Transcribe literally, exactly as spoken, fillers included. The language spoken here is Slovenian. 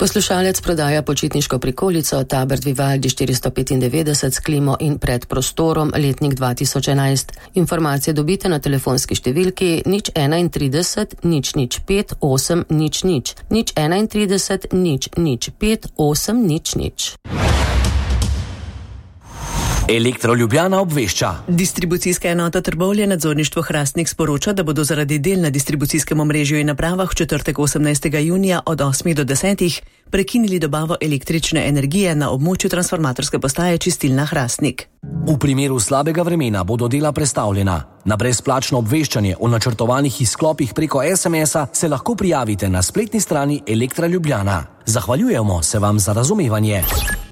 Poslušalec prodaja počitniško prikolico Tabert Vivaldi štiristo petindevetdeset s klimo in predprostorom, letnik dva tisoč enajst. Informacije dobite na telefonski številki nič enaintrideset nič nič pet osem nič nič, nič enaintrideset nič nič pet osem nič nič. Elektro Ljubljana obvešča. Distribucijska enota Trbovlje nadzorništvo Hrastnik sporoča, da bodo zaradi del na distribucijskem omrežju in napravah v četrtek osemnajstega junija od osmih do desetih prekinili dobavo električne energije na območju transformatorske postaje Čistilna Hrastnik. V primeru slabega vremena bodo dela prestavljena. Na brezplačno obveščanje o načrtovanih izklopih preko es em es-a se lahko prijavite na spletni strani Elektra Ljubljana. Zahvaljujemo se vam za razumevanje.